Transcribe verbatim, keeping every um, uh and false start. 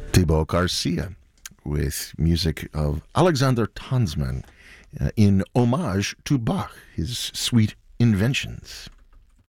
Thibaut Garcia with music of Alexander Tansman uh, in homage to Bach, his sweet inventions.